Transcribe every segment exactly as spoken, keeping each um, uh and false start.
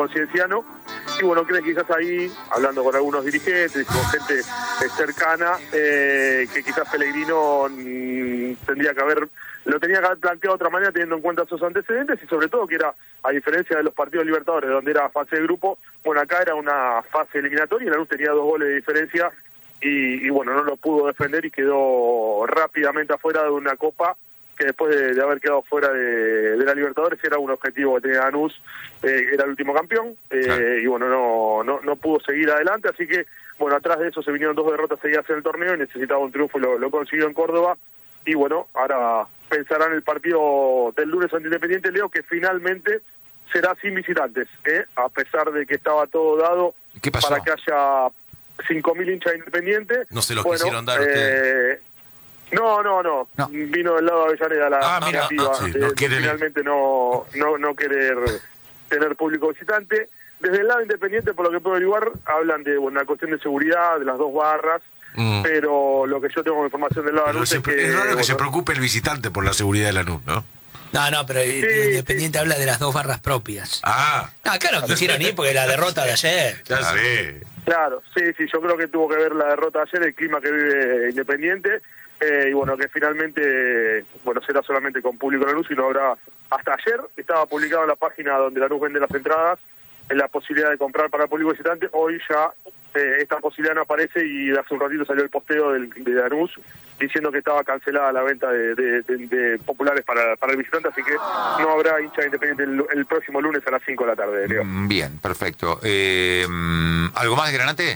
con Cienciano. Y bueno, creo que quizás ahí, hablando con algunos dirigentes, con gente eh, cercana, eh, que quizás Pellegrino mmm, tendría que haber, lo tenía que haber planteado de otra manera teniendo en cuenta sus antecedentes y sobre todo que era, a diferencia de los partidos Libertadores, donde era fase de grupo, bueno, acá era una fase eliminatoria y Lanús tenía dos goles de diferencia y, y bueno, no lo pudo defender y quedó rápidamente afuera de una copa que después de, de haber quedado fuera de, de la Libertadores era un objetivo que tenía Lanús, eh, era el último campeón, eh, claro. Y bueno, no, no no pudo seguir adelante, así que bueno, atrás de eso se vinieron dos derrotas seguidas en el torneo y necesitaba un triunfo y lo, lo consiguió en Córdoba, y bueno, ahora pensarán el partido del lunes ante Independiente, Leo, que finalmente será sin visitantes, ¿eh? A pesar de que estaba todo dado para que haya cinco mil hinchas de Independiente. No se los bueno, quisieron dar eh, ustedes. No, no, no, no. Vino del lado de Avellaneda la ah, negativa, ah, sí, de, no de quieren... finalmente no, no, no querer tener público visitante. Desde el lado Independiente, por lo que puedo averiguar, hablan de bueno, una cuestión de seguridad, de las dos barras, mm. pero lo que yo tengo información del lado de Lanús es que... Es raro que bueno, se preocupe el visitante por la seguridad de Lanús, ¿no? No, no, pero sí, Independiente sí. habla de las dos barras propias. Ah. No, claro, quisieron ir porque la derrota de ayer. Ya sé. Claro, sí, sí, yo creo que tuvo que ver la derrota de ayer, el clima que vive Independiente, eh, y bueno, que finalmente, bueno, será solamente con público Lanús y no habrá... Hasta ayer estaba publicado en la página donde Lanús vende las entradas, en la posibilidad de comprar para el público visitante. Hoy ya eh, esta posibilidad no aparece y hace un ratito salió el posteo del, de Lanús diciendo que estaba cancelada la venta de, de, de, de populares para, para el visitante, así que no habrá hincha Independiente el, el próximo lunes a las cinco de la tarde, Leo. Bien, perfecto. Eh, ¿Algo más de Granate?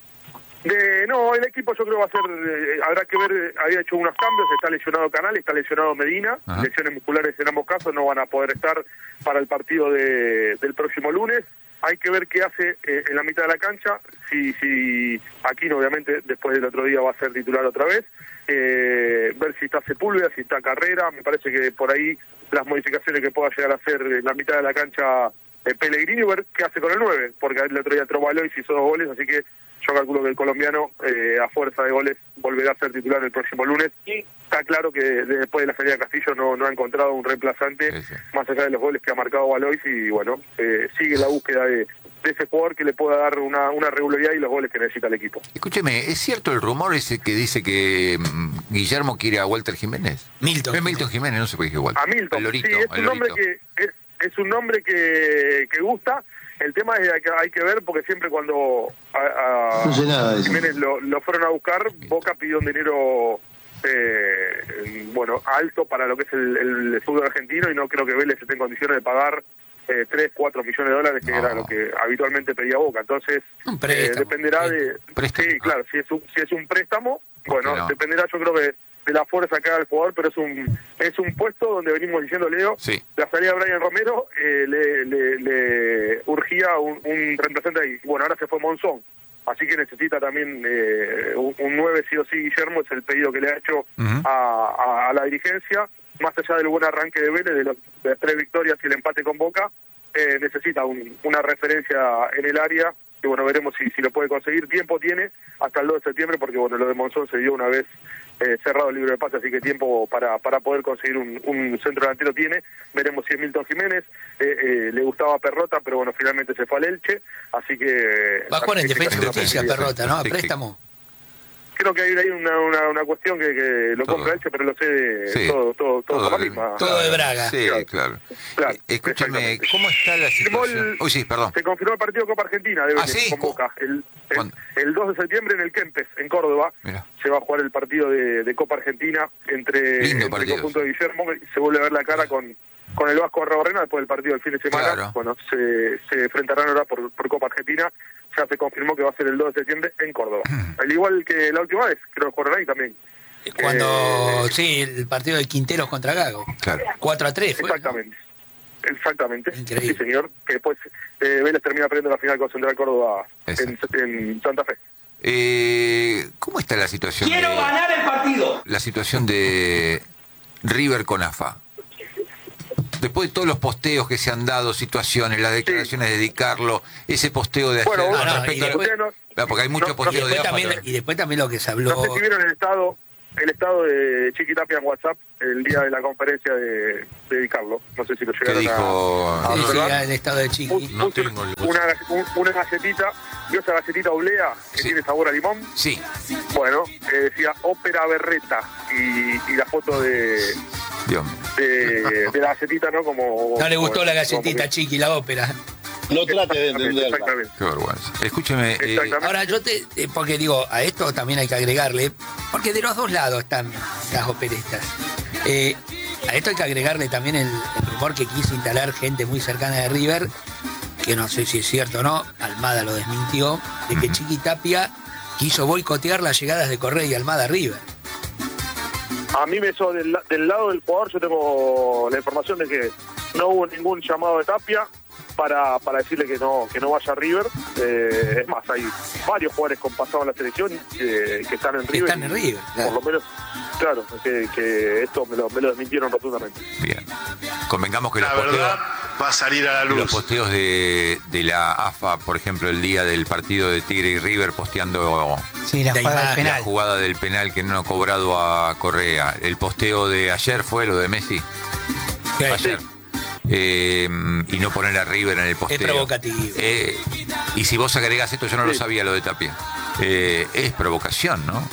De, no, el equipo yo creo va a ser, eh, habrá que ver, había hecho unos cambios, está lesionado Canal, está lesionado Medina, Ajá. lesiones musculares en ambos casos, no van a poder estar para el partido de, del próximo lunes. Hay que ver qué hace eh, en la mitad de la cancha, si, si Aquino obviamente después del otro día va a ser titular otra vez, eh, ver si está Sepúlveda, si está Carrera, me parece que por ahí las modificaciones que pueda llegar a hacer en la mitad de la cancha eh, Pellegrini, ver qué hace con el nueve, porque el otro día entró Valois y hizo dos goles, así que yo calculo que el colombiano, eh, a fuerza de goles, volverá a ser titular el próximo lunes. Y está claro que después de la salida de Castillo no, no ha encontrado un reemplazante, sí, sí. más allá de los goles que ha marcado Valois, y bueno, eh, sigue la búsqueda de, de ese jugador que le pueda dar una, una regularidad y los goles que necesita el equipo. Escúcheme, ¿es cierto el rumor ese que dice que um, Guillermo quiere a Walter Jiménez? Milton. Es Milton Jiménez, no sé por qué dije Walter. A Milton, el Lorito, sí, es un nombre que... Es, es un nombre que, que gusta. El tema es que hay que ver, porque siempre cuando a, a no Jiménez lo, lo fueron a buscar, Boca pidió un dinero eh, bueno alto para lo que es el, el fútbol argentino, y no creo que Vélez esté en condiciones de pagar eh, tres, cuatro millones de dólares, que no. era lo que habitualmente pedía Boca. Entonces, eh, dependerá de... ¿Préstamo? Sí, claro, si es un, si es un préstamo, bueno, no? dependerá, yo creo que de la fuerza que haga el jugador, pero es un es un puesto donde venimos diciendo, Leo, sí. la salida de Brian Romero eh, le, le, le urgía un, un reemplazante ahí. Bueno, ahora se fue Monzón, así que necesita también eh, un, un nueve sí o sí. Guillermo es el pedido que le ha hecho uh-huh. a, a, a la dirigencia, más allá del buen arranque de Vélez, de, los, de las tres victorias y el empate con Boca, eh, necesita un, una referencia en el área, que bueno, veremos si, si lo puede conseguir. Tiempo tiene hasta el dos de septiembre, porque bueno, lo de Monzón se dio una vez Eh, cerrado el libro de pase, así que tiempo para para poder conseguir un, un centro delantero tiene. Veremos si es Milton Jiménez, eh, eh, le gustaba Perrota, pero bueno, finalmente se fue al Elche, así que... Va a jugar en Defensa y Justicia Perrota, ¿no? A préstamo. Creo que hay ahí una, una, una cuestión que, que lo compra Elche, pero lo sé de sí. todo, todo, todo, todo, todo, misma. todo de Braga. Sí, claro. claro. claro eh, escúchame, ¿cómo está la situación? El, Uy, sí, perdón. Se confirmó el partido de Copa Argentina de Vélez, ¿Ah, sí? con Boca. El, el, el dos de septiembre en el Kempes, en Córdoba. Mirá. Se va a jugar el partido de, de Copa Argentina entre, entre el conjunto de Guillermo, y se vuelve a ver la cara con, con el Vasco Arrabarrena después del partido del fin de semana. Claro. Bueno, se, se enfrentarán ahora por, por Copa Argentina. Ya se confirmó que va a ser el dos de septiembre en Córdoba. Al igual que la última vez, creo que jugaron ahí también. Cuando, eh, sí, el partido de Quinteros contra Gago. Claro. cuatro a tres fue, exactamente. ¿No? Exactamente. Increíble. Sí, señor. Que después eh, Vélez termina perdiendo la final con Central Córdoba en, en Santa Fe. Eh, ¿Cómo está la situación? ¡Quiero de, ganar el partido! La situación de River con A F A. Después de todos los posteos que se han dado, situaciones, las declaraciones sí. de Di Carlo, ese posteo de bueno, ayer... Bueno, respecto no, a... no, porque hay mucho no, posteo no, de A F A. También, y después también lo que se habló... No sé si vieron el estado... el estado de Chiqui Tapia en WhatsApp el día de la conferencia de, de Di Carlo. No sé si lo ¿Qué llegaron dijo? a, a Sí, sí, observar. el estado de Chiqui. Pus- No puso tengo el una, WhatsApp. un- una galletita, ¿vio esa galletita oblea que Sí. tiene sabor a limón? Sí, Bueno, eh, decía Ópera Berreta y, y la foto de, Dios mío. de, de la galletita, ¿no? Como No le gustó como- la galletita como que- Chiqui, la ópera. No trate de entenderla. Exactamente. Qué vergüenza. Escúcheme, eh, Exactamente. Ahora yo te, eh, porque digo, a esto también hay que agregarle, porque de los dos lados están las operestas. Eh, a esto hay que agregarle también el, el rumor que quiso instalar gente muy cercana de River, que no sé si es cierto o no, Almada lo desmintió, de que Chiqui Tapia quiso boicotear las llegadas de Correa y Almada a River. A mí me eso del, la- del lado del jugador, yo tengo la información de que no hubo ningún llamado de Tapia para, para decirle que no que no vaya a River. Eh, es más, hay varios jugadores con pasado en la selección que, que están en Que River. están en y River, claro. Por lo menos, claro, que, que esto me lo, me lo desmintieron rotundamente. bien. Convengamos que los La posteos, verdad va a salir a la los luz. posteos de, de la A F A, por ejemplo, el día del partido de Tigre y River, posteando Sí, la La jugada del imagen. penal. la jugada del penal que no ha cobrado a Correa. El posteo de ayer fue lo de Messi. Que- Ayer. Eh, y no poner a River en el posteo. Es provocativo. Eh, y si vos agregás esto, yo no lo Sí. sabía lo de Tapia. Eh, es provocación, ¿no?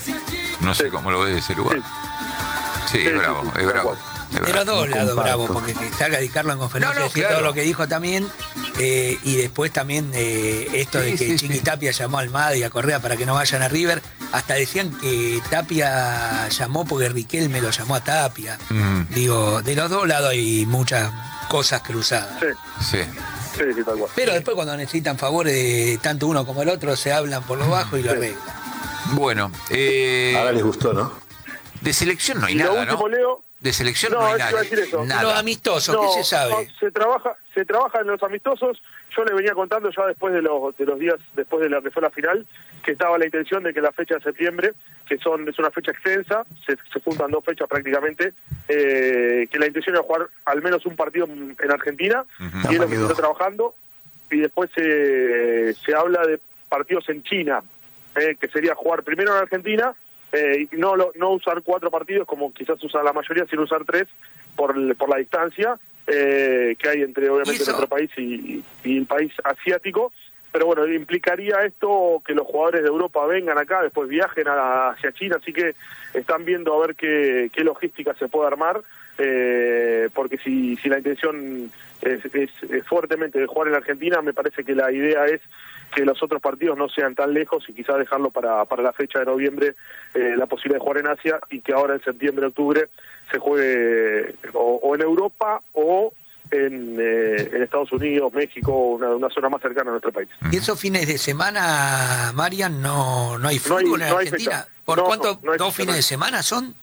No sé Sí. cómo lo ves de ese lugar. Sí. Sí, Sí, es sí, bravo, sí, es tal bravo. cual. es De bravo. los dos lados, comparto. bravo, porque que salga Di Carlo en conferencia No, no, decir claro. todo lo que dijo también, eh, y después también eh, esto Sí, de que sí, Chiqui sí. Tapia llamó a Almada y a Correa para que no vayan a River, hasta decían que Tapia llamó porque Riquelme lo llamó a Tapia. Mm, Digo, de los dos lados hay muchas cosas cruzadas. Sí, sí. sí, sí, tal cual. Pero después cuando necesitan favores de tanto uno como el otro, se hablan por lo bajo y lo arreglan. Bueno, eh, Ahora les gustó, ¿no? de selección no hay Y lo nada, último, ¿no? Leo, De selección no, No, hay eso nada. iba a decir eso. Nada. Los amistosos, no, ¿qué se sabe? no, se trabaja, se trabaja en los amistosos. Yo le venía contando ya después de los de los días después de la que fue la final, que estaba la intención de que la fecha de septiembre, que son es una fecha extensa, se, se juntan dos fechas prácticamente, eh, que la intención era jugar al menos un partido en en Argentina, Ujú. y es lo que se está trabajando, y después se, se habla de partidos en China, eh, que sería jugar primero en Argentina, eh, y no, lo- no usar cuatro partidos como quizás usa la mayoría, sino usar tres por, el- por la distancia eh, que hay entre obviamente ¿Y eso? nuestro país y, y el país asiático. Pero bueno, implicaría esto que los jugadores de Europa vengan acá, después viajen a- hacia China, así que están viendo a ver qué, qué logística se puede armar, eh, porque si, si la intención es, es- es fuertemente de jugar en la Argentina, me parece que la idea es que los otros partidos no sean tan lejos y quizás dejarlo para, para la fecha de noviembre, eh, la posibilidad de jugar en Asia, y que ahora en septiembre, octubre se juegue o, o en Europa o en, eh, en Estados Unidos, México, una, una zona más cercana a nuestro país. Y esos fines de semana, Marian, no, no hay No hay- fútbol en no hay Argentina. fecha. ¿Por No, cuánto? no, no hay ¿Dos fecha, fines no hay. de semana son?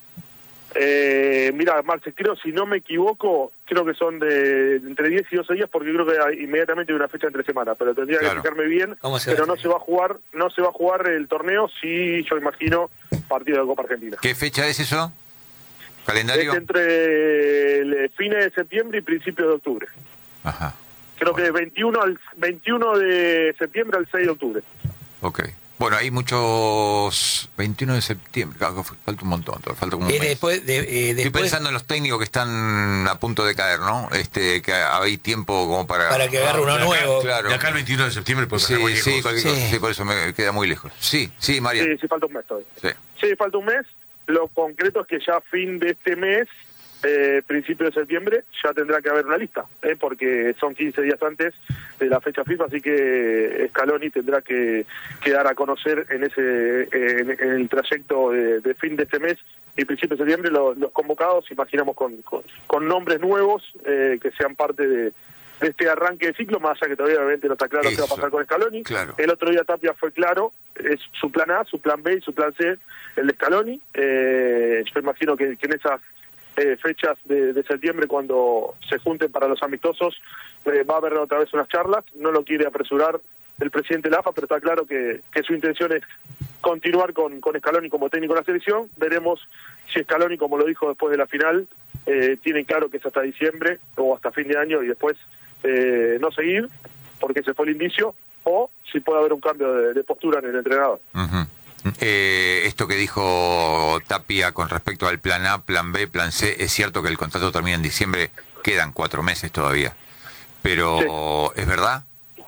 Eh, mira, Marce, creo, si no me equivoco, creo que son de entre diez y doce días, porque creo que hay, inmediatamente hay una fecha entre semana, pero tendría Claro. que fijarme bien, ¿Cómo se va pero a no hacer? se va a jugar, no se va a jugar el torneo, sí, yo imagino, partido de Copa Argentina. ¿Qué fecha es eso? Es ¿Calendario? entre el fines de septiembre y principios de octubre. Ajá, Creo que veintiuno al veintiuno de septiembre al seis de octubre. ok. Bueno, hay muchos... veintiuno de septiembre, claro, falta un montón, falta como un Eh, mes. después, de, eh, Estoy después pensando en los técnicos que están a punto de caer, ¿no? Este, que hay tiempo como para... para que agarre uno de acá- nuevo. Claro. De acá al veintiuno de septiembre puede Sí, pasar cualquier sí, cosa. cualquier cosa. Sí. Sí, por eso me queda muy lejos. Sí, sí, María. Sí, sí, falta un mes todavía. Sí. Sí, falta un mes. Lo concreto es que ya a fin de este mes, eh, principio de septiembre, ya tendrá que haber una lista, eh, porque son quince días antes de la fecha FIFA, así que Scaloni tendrá que, que dar a conocer en ese en, en el trayecto de, de fin de este mes y principio de septiembre los, los convocados, imaginamos con, con, con nombres nuevos eh, que sean parte de, de este arranque de ciclo, más allá que todavía obviamente no está claro qué va a Eso. pasar con Scaloni. Claro. El otro día Tapia fue claro, es su plan A, su plan B y su plan C, el de Scaloni. Eh, yo imagino que, que en esas eh, fechas de, de septiembre, cuando se junten para los amistosos, eh, va a haber otra vez unas charlas. No lo quiere apresurar el presidente de la A F A, pero está claro que, que su intención es continuar con, con Scaloni como técnico de la selección. Veremos si Scaloni, como lo dijo después de la final, eh, tiene claro que es hasta diciembre o hasta fin de año y después eh, no seguir, porque se fue el indicio, o si puede haber un cambio de, de postura en el entrenador. Ujú. Eh, esto que dijo Tapia con respecto al plan A, plan B, plan C, es cierto que el contrato termina en diciembre, quedan cuatro meses todavía, pero sí. ¿Es verdad?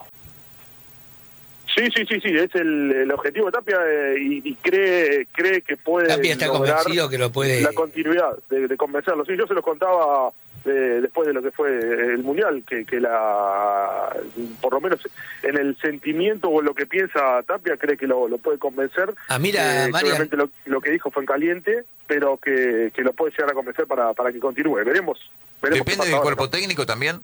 Sí, sí, sí, sí, es el, el objetivo de Tapia eh, y, y cree cree que puede Tapia está convencido que lo puede... La continuidad de, de convencerlo. Sí, yo se los contaba de, después de lo que fue el Mundial, que, que la por lo menos en el sentimiento o en lo que piensa Tapia, cree que lo, lo puede convencer. Ah, mira, eh, Marian... Obviamente lo, lo que dijo fue en caliente, pero que, que lo puede llegar a convencer para, para que continúe. Veremos. veremos ¿Depende del cuerpo ahora. técnico también?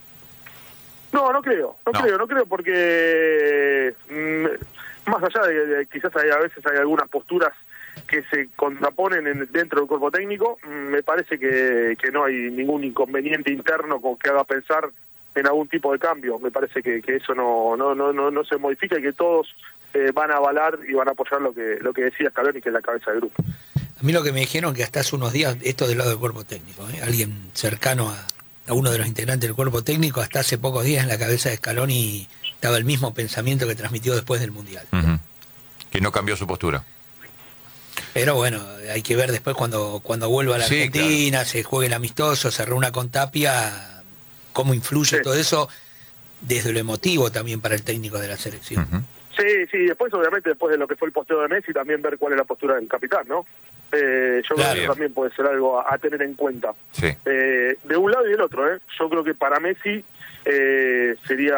No, no creo, no, no creo, no creo porque mmm, más allá de, de quizás hay, a veces hay algunas posturas que se contraponen en, dentro del cuerpo técnico, me parece que, que no hay ningún inconveniente interno con que haga pensar en algún tipo de cambio. Me parece que, que eso no, no, no, no, no se modifica y que todos eh, van a avalar y van a apoyar lo que, lo que decía Scaloni, que es la cabeza del grupo. A mí lo que me dijeron que hasta hace unos días, esto del lado del cuerpo técnico, ¿eh? alguien cercano a a uno de los integrantes del cuerpo técnico, hasta hace pocos días en la cabeza de Scaloni estaba el mismo pensamiento que transmitió después del Mundial. Uh-huh. Que no cambió su postura. Pero bueno, hay que ver después cuando, cuando vuelva a la sí, Argentina, claro. se juegue el amistoso, se reúna con Tapia, cómo influye sí. todo eso desde lo emotivo también para el técnico de la selección. Uh-huh. Sí, sí, después obviamente después de lo que fue el posteo de Messi, también ver cuál es la postura del capitán, ¿no? Eh, yo claro. creo que eso también puede ser algo a, a tener en cuenta. Sí. Eh, de un lado y del otro, ¿eh? Yo creo que para Messi eh, sería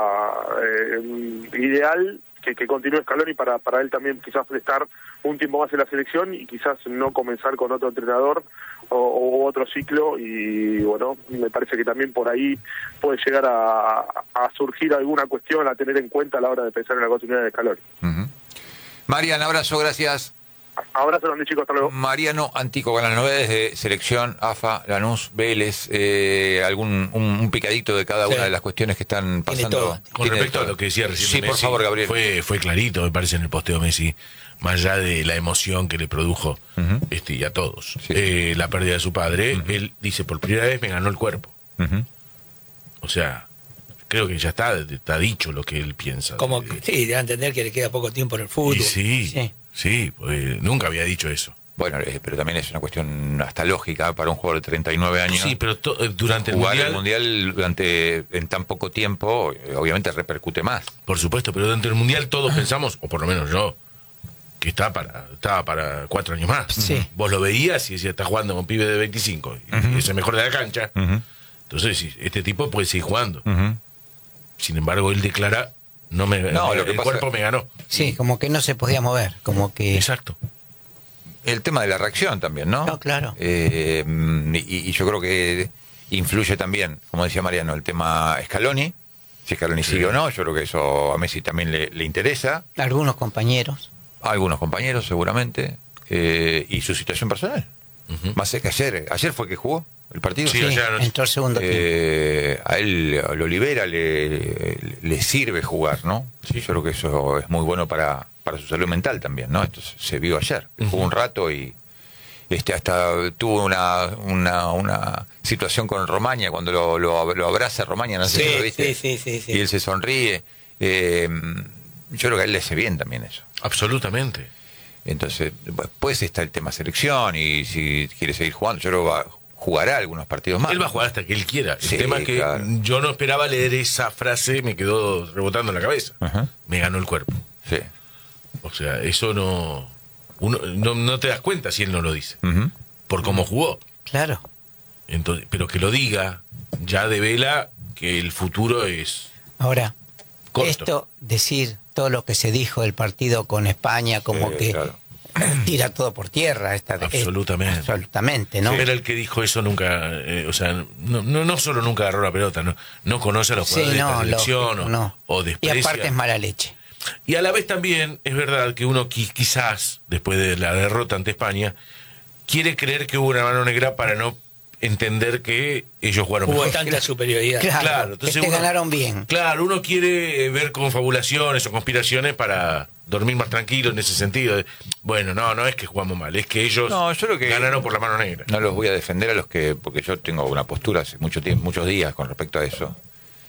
eh, ideal que, que continúe Scaloni para, para él también quizás prestar un tiempo más en la selección y quizás no comenzar con otro entrenador o, o otro ciclo y bueno, me parece que también por ahí puede llegar a, a surgir alguna cuestión a tener en cuenta a la hora de pensar en la continuidad de Scaloni. Uh-huh. Marian, abrazo, gracias. Abrazo grande, chicos, hasta luego. Mariano Antico, con las novedades de selección, A F A, Lanús, Vélez, eh, algún un, un picadito de cada sí. una de las cuestiones que están pasando. Con respecto todo. a lo que decía recién Sí, Messi, por favor, Gabriel. Fue, fue clarito, me parece, en el posteo Messi, más allá de la emoción que le produjo uh-huh. este, y a todos, sí. eh, la pérdida de su padre, uh-huh. él dice, por primera vez me ganó el cuerpo. Uh-huh. O sea, creo que ya está, está dicho lo que él piensa. Como que, sí, debe entender que le queda poco tiempo en el fútbol. Y sí, sí. Sí, pues nunca había dicho eso. Bueno, eh, pero también es una cuestión hasta lógica para un jugador de treinta y nueve años. Sí, pero to, durante jugar el mundial, el mundial durante en tan poco tiempo, obviamente repercute más. Por supuesto, pero durante el mundial todos pensamos, o por lo menos yo, que está para estaba para cuatro años más. Sí. Vos lo veías y decías, está jugando con pibe de veinticinco, y uh-huh. es el mejor de la cancha. Uh-huh. Entonces, este tipo puede seguir jugando. Uh-huh. Sin embargo, él declara, no me no, el, lo que el pasa... cuerpo me ganó. Sí, como que no se podía mover, como que... Exacto. El tema de la reacción también, ¿no? No, claro. Eh, y, y yo creo que influye también, como decía Mariano, el tema Scaloni. Si Scaloni sí. sigue o no, yo creo que eso a Messi también le, le interesa. Algunos compañeros. A algunos compañeros, seguramente. Eh, y su situación personal. Uh-huh. Más que ayer. Ayer fue que jugó el partido. Sí, sí entró el segundo eh, tiempo. A él lo libera, le, le sirve jugar, ¿no? Sí. Yo creo que eso es muy bueno para, para su salud mental también, ¿no? Esto se vio ayer. Uh-huh. Jugó un rato y este hasta tuvo una, una, una situación con Romaña, cuando lo, lo, lo abraza Romaña, no sé sí, si lo viste. Sí, sí, sí, sí. Y él se sonríe. Eh, yo creo que a él le hace bien también eso. Absolutamente. Entonces, después está el tema selección y si quiere seguir jugando, yo creo que va, jugará algunos partidos más. Él va a jugar hasta que él quiera. El sí, tema es que claro. yo no esperaba leer esa frase, me quedó rebotando en la cabeza. Uh-huh. Me ganó el cuerpo. Sí. O sea, eso no, uno, no no te das cuenta si él no lo dice. Uh-huh. Por cómo jugó. Claro. Entonces, pero que lo diga ya devela que el futuro es Ahora, corto. Esto, decir todo lo que se dijo del partido con España, como sí, que claro. tira todo por tierra. Esta, absolutamente. Es, absolutamente, ¿no? Sí, pero el que dijo eso nunca, eh, o sea, no, no, no solo nunca agarró la pelota, no, no conoce a los jugadores sí, no, de esta selección lógico, o, no. o desprecia. Y aparte es mala leche. Y a la vez también es verdad que uno quizás, después de la derrota ante España, quiere creer que hubo una mano negra para no entender que ellos jugaron Hubo mejor. tanta superioridad. Claro, claro, entonces que te uno, ganaron bien. Claro, uno quiere ver confabulaciones o conspiraciones para dormir más tranquilo en ese sentido. Bueno, no, no es que jugamos mal, es que ellos no, yo creo que ganaron por la mano negra. No los voy a defender a los que, porque yo tengo una postura hace mucho tiempo, muchos días con respecto a eso.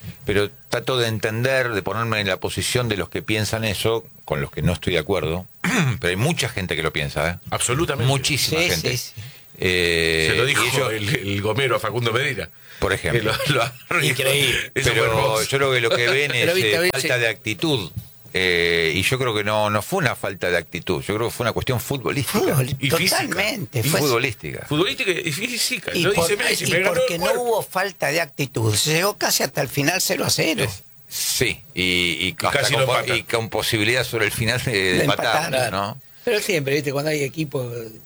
pero trato de entender, de ponerme en la posición de los que piensan eso, con los que no estoy de acuerdo, pero hay mucha gente que lo piensa, ¿eh? Absolutamente. Muchísima Sí, gente. sí, sí. Eh, Se lo dijo y ellos- el, el Gomero a Facundo Medina. por ejemplo. Que lo- lo arregló. Increíble. Eso fue Pero hermoso. yo creo que lo que ven es Pero viste, eh, viste. falta de actitud. Eh, y yo creo que no, no fue una falta de actitud, yo creo que fue una cuestión futbolística. Fútbol, Y física. totalmente. Y fue- futbolística. Futbolística y física. y Lo por- dice Messi. y me ganó porque el no cuerpo. hubo falta de actitud. Se llegó casi hasta el final cero a cero. Es- sí, y, y, hasta casi lo con, empata. y con posibilidad sobre el final de, de De empatar, empatar. ¿no? Pero siempre, ¿viste? Cuando hay equipos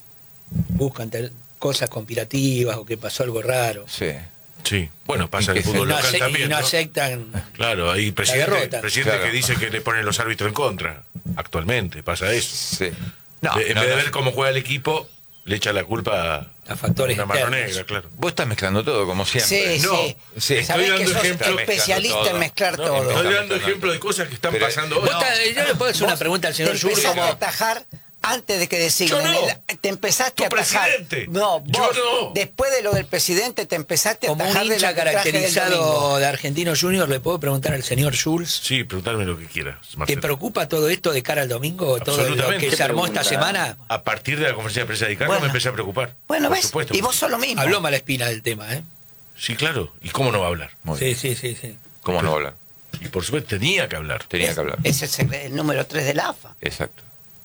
buscan ter- cosas conspirativas o que pasó algo raro. Sí. Sí. Bueno, pasa en Y el que fútbol Y no, local ace- y también. no ¿no? aceptan. Claro, hay presidentes derrota. presidente Claro. que dicen que le ponen los árbitros en contra. Actualmente pasa eso. Sí. No, De- en no, vez de no. ver cómo juega el equipo, le echa la culpa A factores una mano externos. negra, claro. Vos estás mezclando todo, como siempre. Sí, No, sí. sí. Sabés Estoy que dando sos ejemplo- especialista todo. en mezclar No, todo. estoy no, dando no, no. ejemplo de cosas que están Pero- pasando hoy. Vos te- yo le puedo hacer una pregunta al Te señor Schulz empezaste como... a atajar antes de que designen. Yo no. el- te empezaste Tu a atajar. presidente. No, Yo vos, no. después de lo del presidente, te empezaste a Como un atajar del hincha arbitraje del caracterizado domingo. de Argentino Junior, ¿le puedo preguntar al señor Schulz? Sí, preguntarme lo que quieras, ¿Te Marcelo. preocupa todo esto de cara al domingo? Todo lo Absolutamente. que se armó esta semana. A partir de la conferencia de prensa de Icardi Bueno. me empecé a preocupar. Bueno, Por ¿ves? supuesto. Y vos sos lo mismo. Habló Malespina del tema, ¿eh? Sí, claro. ¿Y cómo no va a hablar? Muy Sí, bien. sí, sí, sí. ¿Cómo no hablar? Y por supuesto tenía que hablar. Tenía Es- que hablar. Ese es el, el número tres del A F A. Exacto.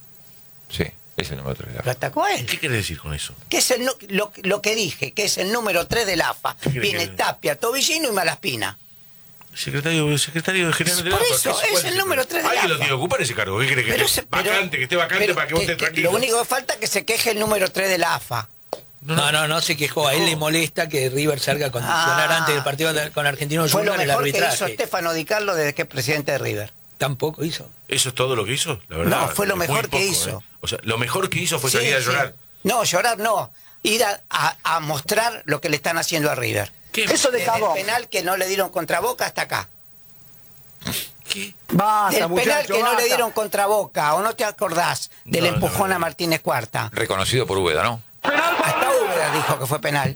Sí, ese es el número tres. Lo atacó a él. ¿Qué quiere decir con eso? Que es el, nu- lo, lo que dije, que es el número tres del A F A. ¿Qué quiere Viene que- Tapia, Tobillino y Malaspina. Secretario, secretario general de la Por AFA, eso, ¿qué- es cuál el número tres de la Alguien lo AFA. tiene que ocupar ese cargo. ¿Qué quiere que Pero esté se- pero- vacante, que esté vacante pero para que vos que- estés que tranquilo? Lo único que falta es que se queje el número tres de la A F A. No, no, no se quejó. A él le molesta que River salga a condicionar Ah. antes del partido de- con Argentino Fue lo Junior el mejor que hizo arbitraje. Stefano Di Carlo desde que es presidente de River. Tampoco hizo. ¿Eso es todo lo que hizo? La verdad. No, fue lo muy mejor que poco, hizo. ¿eh? O sea, lo mejor que hizo fue Sí, salir a sí. llorar. No, llorar no. Ir a, a- a mostrar lo que le están haciendo a River. ¿Qué? Eso de Desde el cagón. penal que no le dieron contra Boca hasta acá. ¿Qué? Basta, Del penal muchacho, que no le basta. dieron contra Boca. ¿O no te acordás del No, empujón no, no. a Martínez Cuarta? Reconocido por Úbeda, ¿no? Hasta Úbeda dijo que fue penal.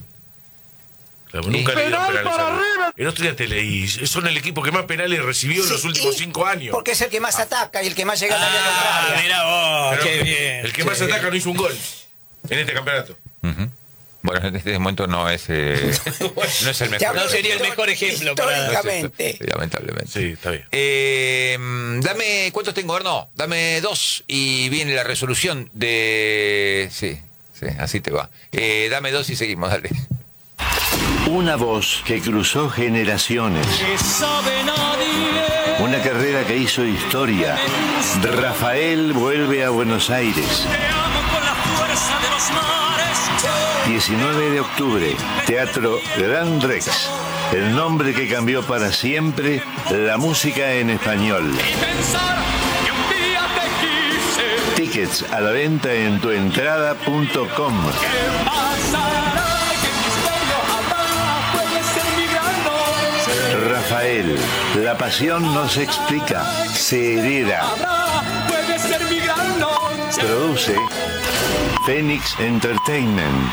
Claro, nunca le dieron Penal penales para a River. River. El otro día te leí. Son el equipo que más penales recibió en los Sí, últimos y- cinco años. Porque es el que más ataca y el que más llega a la área Ah, contraria. mirá vos, Pero qué bien. El que más Sí. ataca no hizo un gol en este campeonato. Ujú. Bueno, en este momento no es, eh, no es el Te mejor. hablo No sería el histo- mejor ejemplo para- Históricamente. Sí, lamentablemente. Sí, está bien. Eh, dame, ¿cuántos tengo, Erno? Dame dos y viene la resolución de... Sí, sí, así te va. Eh, dame dos y seguimos, dale. Una voz que cruzó generaciones. Una carrera que hizo historia. Rafael vuelve a Buenos Aires. diecinueve de octubre, Teatro Gran Rex. El nombre que cambió para siempre la música en español. Tickets a la venta en tuentrada punto com. Rafael, la pasión no se explica, se hereda. Produce Phoenix Entertainment.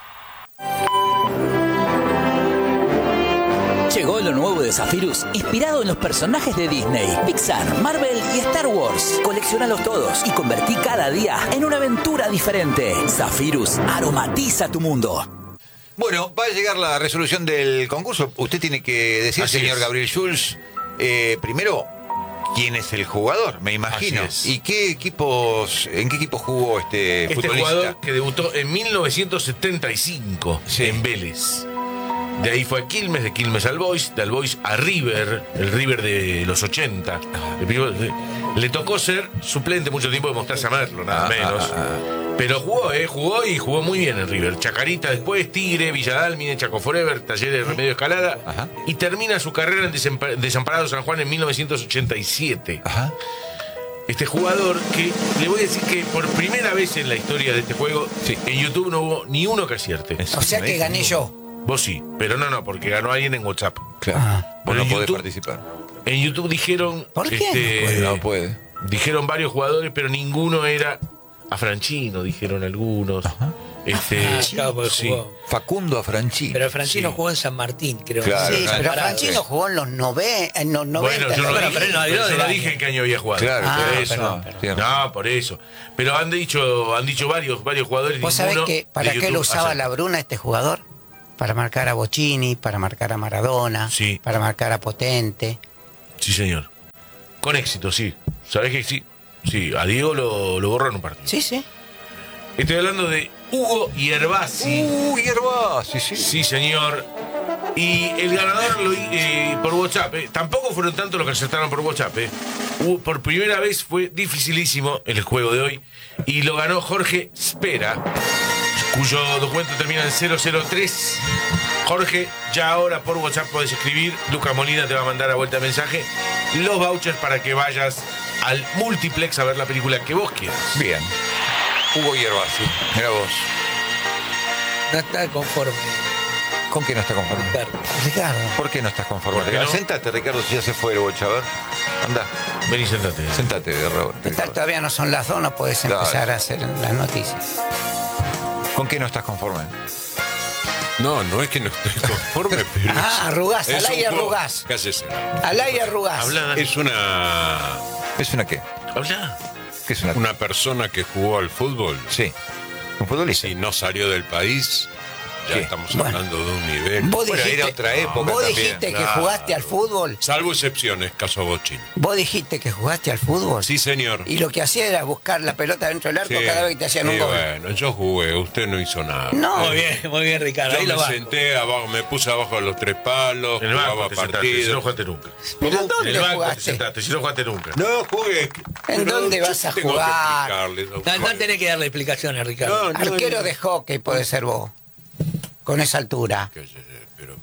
Llegó lo nuevo de Zephyrus, inspirado en los personajes de Disney, Pixar, Marvel y Star Wars. Colecciónalos todos y convertí cada día en una aventura diferente. Zephyrus aromatiza tu mundo. Bueno, va a llegar la resolución del concurso. Usted tiene que decir, Así señor es. Gabriel Schulz, eh, primero, quién es el jugador, me imagino. Así es. ¿Y qué equipos, en qué equipo jugó este, Este futbolista? jugador que debutó en mil novecientos setenta y cinco Sí. en Vélez. De ahí fue a Quilmes, de Quilmes al Boys, del Boys a River, el River de los ochenta. El primero- le tocó ser suplente mucho tiempo de Mostaza Merlo, nada Ah, menos. ah, ah. Pero jugó, ¿eh? Jugó y jugó muy bien en River. Chacarita después, Tigre, Villadalmine, Chaco Forever, Talleres de Remedio Escalada. Ajá. Y termina su carrera en Desempa- Desamparado San Juan en mil novecientos ochenta y siete. Ajá. Este jugador que le voy a decir que por primera vez en la historia de este juego, Sí. en YouTube no hubo ni uno que acierte. O sea que gané yo. Vos sí, pero no, no, porque ganó alguien en WhatsApp. Claro. Ah. Vos Pero no en podés YouTube- participar. En YouTube dijeron. ¿Por qué este, No puede. Dijeron varios jugadores, pero ninguno era. A Franchino, dijeron algunos. Este, Ah, claro, porque sí. jugó. Facundo Afranchini. Pero Francino Sí. jugó en San Martín, creo. Claro, Sí, claro. pero Parado. Francino jugó en los, nove, en los noventa. Bueno, yo no, Bueno, dije, pero él no habló pero yo del no año. dije en qué año había jugado. Claro, Ah, por eso. perdón, perdón. Tienes No, por eso. Pero han dicho, han dicho varios, varios jugadores. ¿Vos sabés ninguno que para de qué lo YouTube usaba acerca. la Bruna este jugador? Para marcar a Bocini, para marcar a Maradona, Sí. para marcar a Potente. Sí, señor. Con éxito, sí. ¿Sabés que sí? Sí, a Diego lo, lo borró en un partido. Sí, sí. Estoy hablando de Hugo Yerbasi. Uy, hierba, sí, sí. Sí, señor. Y el ganador lo, eh, por WhatsApp. eh. Tampoco fueron tantos los que acertaron por WhatsApp. eh. Hubo- por primera vez fue dificilísimo el juego de hoy. Y lo ganó Jorge Spera, cuyo documento termina en cero cero tres. Jorge, ya ahora por WhatsApp podés escribir. Luca Molina te va a mandar a vuelta de mensaje los vouchers para que vayas al multiplex a ver la película que vos quieras. Bien. Hugo Yerbasi, mira vos. No está conforme, ¿Con qué no está conforme? Ricardo. Ricardo. ¿Por qué no estás conforme? ¿Por qué no? Sentate, Ricardo, si ya se fue el bocha, a ver. Anda, Vení, sentate. sentate, Ricardo. ¿Qué tal? Todavía no son las dos, no podés Claro. empezar a hacer las noticias. ¿Con qué no estás conforme? No, no es que no estoy conforme, pero. Ah, es- arrugás, es al un aire juego- arrugás. Cállese. Al aire arrugás. Habla, Dani. Es una. ¿Es una qué? Habla. ¿Qué es una? Una persona que jugó al fútbol Sí. ¿Un futbolista? y no salió del país. Ya ¿Qué? estamos Bueno. hablando de un nivel. Vos Bueno, dijiste, era otra época vos también. dijiste que Claro. jugaste al fútbol. Salvo excepciones, caso Bochini. Vos dijiste que jugaste al fútbol. Sí, señor. Y lo que hacía era buscar la pelota dentro del arco Sí. cada vez que te hacían un Sí, gol. bueno, yo jugué, usted no hizo nada. No. Muy bien, muy bien, Ricardo. Yo Ahí me lo va. senté abajo, me puse abajo de los tres palos, En el banco jugaba te sentaste, si no partidos. jugaste nunca. ¿Pero En dónde el banco te jugaste? sentaste, si no jugaste nunca. No, jugué. ¿En dónde vas a tengo que jugar? explicarle, No, no tenés que darle explicaciones, Ricardo. No, Arquero no, de hockey puede ser vos. Con esa altura. que- pero-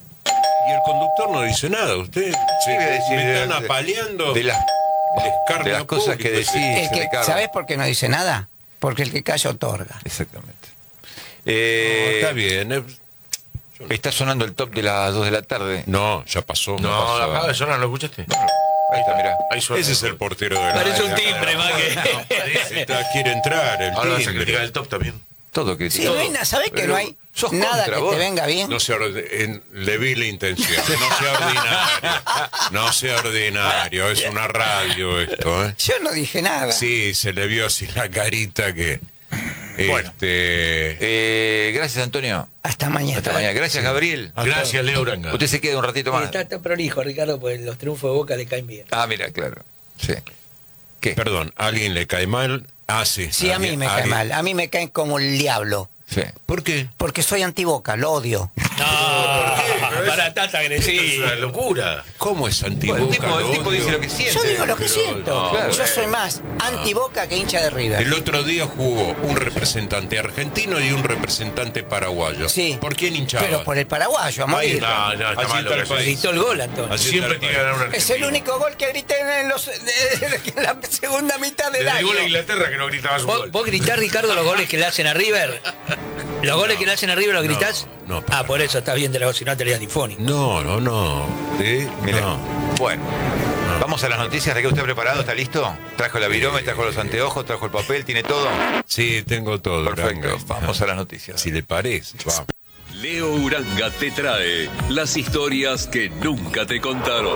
Y el conductor no dice nada, usted se, voy a decir me de- están de- apaleando De las, el escarnio de las cosas público, que ese- decís, El que, Ricardo. ¿Sabés por qué no dice nada? Porque el que calla otorga. Exactamente. No, Eh, está bien. eh. Está sonando el top de las dos de la tarde. No, ya pasó. No, pasó. acaba de sonar, ¿lo escuchaste? Ahí está, mirá. Ahí suena. Ese es el portero de la. Parece un timbre, más que. Está- quiere entrar, el Ahora vas a timbre. criticar el top también. Todo Sí, crítico. no hay na- ¿sabés que Pero no hay sos nada contra que vos. te venga bien? No sea orde- en- le vi la intención. No sea ordinario. No sea ordinario. Es una radio esto, ¿eh? Yo no dije nada. Sí, se le vio así la carita que. Bueno. Este. Eh, gracias, Antonio. Hasta mañana. Hasta mañana. Gracias, Gabriel. Gracias, Leo Uranga. Usted se queda un ratito Y más. está, está prolijo, Ricardo, pues los triunfos de Boca le caen bien. Ah, mira, claro. Sí. ¿Qué? Perdón, ¿a alguien le cae mal? Ah, sí. Sí, a mí alguien- me cae alguien- mal. A mí me caen como el diablo. Sí. ¿Por qué? Porque soy antiboca, lo odio. No, para tanta Es una agresiva. locura. ¿Cómo es antiboca? Bueno, el tipo, el lo tipo odio? dice lo que siente. Yo digo lo que pero siento. no, claro. Yo soy más antiboca que hincha de River. El otro día jugó un representante argentino y un representante paraguayo. Sí. ¿Por quién hinchaba? Pero por el paraguayo, a Ahí morir. está. No, no, está Así mal lo está que el haces. país. Gritó el gol, Antonio. Así Siempre está tiene que ganar un Es el argentino. único gol que grité en, los, en la segunda mitad del Desde el año. gol a Inglaterra que no gritabas un ¿Vos, gol. vos gritás, Ricardo, los goles que le hacen a River? ¿Los goles que le hacen a River los gritás? no, para ah, por eso estás bien de la voz, si no te leas difónico. No, no, no. ¿Sí? Mira. No. Bueno. Vamos a las noticias. ¿Está usted preparado? ¿Está listo? ¿Trajo la virome? ¿Trajo los anteojos? ¿Trajo el papel? ¿Tiene todo? Sí, tengo todo. Perfecto. Uranga. Vamos a las noticias. Si le parece. Vamos. Leo Uranga te trae las historias que nunca te contaron.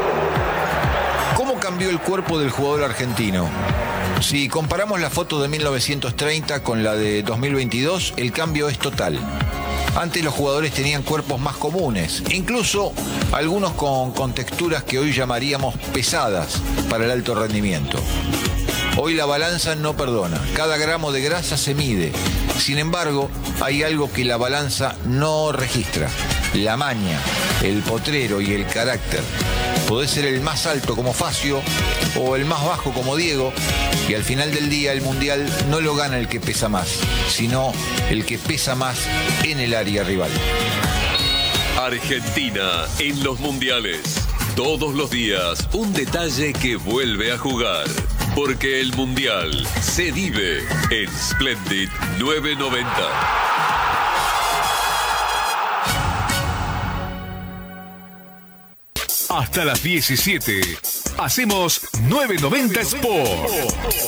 ¿Cómo cambió el cuerpo del jugador argentino? Si comparamos la foto de mil novecientos treinta con la de dos mil veintidós, el cambio es total. Antes los jugadores tenían cuerpos más comunes, incluso algunos con, con texturas que hoy llamaríamos pesadas para el alto rendimiento. Hoy la balanza no perdona, cada gramo de grasa se mide. Sin embargo, hay algo que la balanza no registra: la maña, el potrero y el carácter. Podés ser el más alto como Facio o el más bajo como Diego, y al final del día el mundial no lo gana el que pesa más, sino el que pesa más en el área rival. Argentina en los mundiales. Todos los días un detalle que vuelve a jugar. Porque el mundial se vive en Splendid nueve noventa. Hasta las diecisiete. Hacemos nueve noventa Sport.